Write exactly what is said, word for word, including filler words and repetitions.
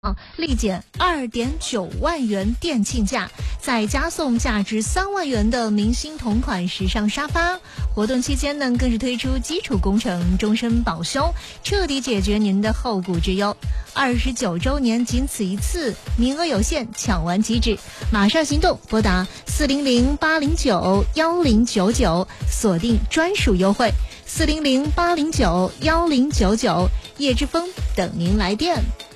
啊，立减二点九万元店庆价，再加送价值三万元的明星同款时尚沙发。活动期间呢，更是推出基础工程终身保修，彻底解决您的后顾之忧。二十九周年仅此一次，名额有限，抢完即止，马上行动，拨打四零零八零九幺零九九，锁定专属优惠四零零八零九幺零九九，叶之风等您来电。